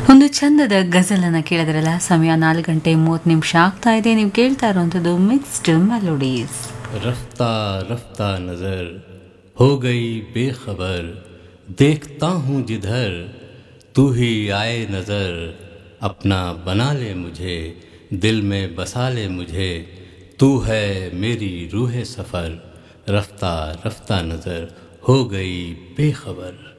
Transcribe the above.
ಒಂದು ಚಂದದ ಗಜಲನ್ನ ಕೇಳಿದ್ರಲ್ಲ. ಸಮಯ 4:30 ಆಗ್ತಾ ಇದೆ. ನೀವು ಕೇಳ್ತಾ ಇರುವಂಥದ್ದು ಮಿಕ್ಸ್ಡ್ ಮೆಲೋಡೀಸ್. रफ्ता रफ्ता नजर हो गई बेखबर, देखता हूँ जिधर तू ही आए नजर, अपना बना ले मुझे, दिल में बसा ले मुझे, तू है मेरी रूह सफर, रफ्ता रफ्ता नजर हो गई बेखबर.